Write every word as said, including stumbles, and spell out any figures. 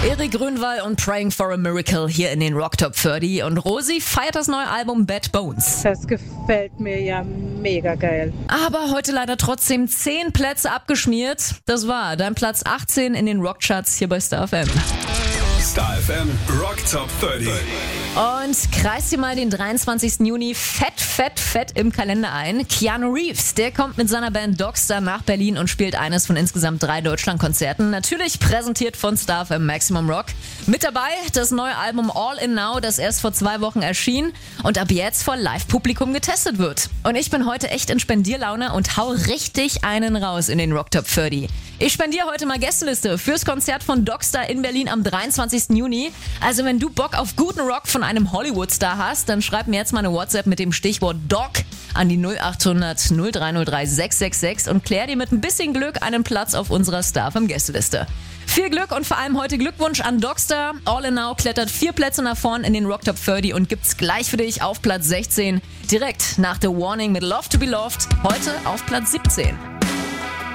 Erik Grünwald und Praying for a Miracle hier in den Rock Top dreißig und Rosi feiert das neue Album Bad Bones. Das gefällt mir ja mega geil. Aber heute leider trotzdem zehn Plätze abgeschmiert. Das war dein Platz achtzehn in den Rockcharts hier bei Star F M. Star F M Rock Top dreißig. Und kreis dir mal den dreiundzwanzigsten Juni fett, fett, fett im Kalender ein. Keanu Reeves, der kommt mit seiner Band Dogstar nach Berlin und spielt eines von insgesamt drei Deutschlandkonzerten. Natürlich präsentiert von Star F M Maximum Rock. Mit dabei das neue Album All In Now, das erst vor zwei Wochen erschien und ab jetzt vor Live-Publikum getestet wird. Und ich bin heute echt in Spendierlaune und hau richtig einen raus in den Rock Top dreißig. Ich spendiere heute mal Gästeliste fürs Konzert von Dogstar in Berlin am dreiundzwanzigsten Juni. Also wenn du Bock auf guten Rock von einem Hollywood-Star hast, dann schreib mir jetzt mal eine WhatsApp mit dem Stichwort Dog an die null acht hundert null drei null drei sechs sechs sechs und klär dir mit ein bisschen Glück einen Platz auf unserer Star F M Gästeliste. Viel Glück und vor allem heute Glückwunsch an Dogstar. All In Now klettert vier Plätze nach vorn in den Rock Top dreißig und gibt's gleich für dich auf Platz sechzehn. Direkt nach The Warning mit Love to Be Loved, heute auf Platz siebzehn.